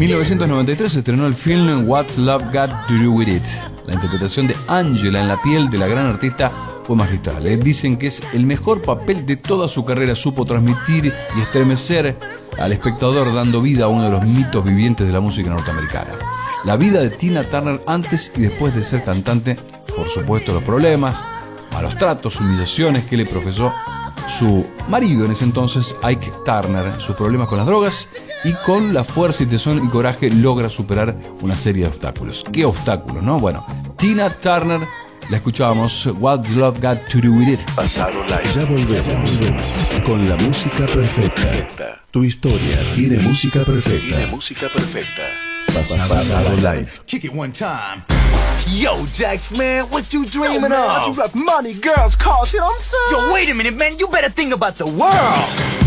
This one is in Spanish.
1993 se estrenó el film What's Love Got to Do With It. La interpretación de Angela en la piel de la gran artista fue magistral. Dicen que es el mejor papel de toda su carrera. Supo transmitir y estremecer al espectador, dando vida a uno de los mitos vivientes de la música norteamericana. La vida de Tina Turner antes y después de ser cantante, por supuesto los problemas, malos tratos, humillaciones que le profesó su marido en ese entonces, Ike Turner, sus problemas con las drogas, y con la fuerza y tesón y coraje logra superar una serie de obstáculos. ¿Qué obstáculos, no? Bueno, Tina Turner, la escuchábamos, What's Love Got to Do With It. Pasado Live. Ya volvemos con la música perfecta. Tu historia tiene música perfecta. Pasado Live. Kick it one time. Yo, Jax, man, what you dreaming of? You got money, girls, cars, you know what I'm saying? Yo, wait a minute, man, you better think about the world.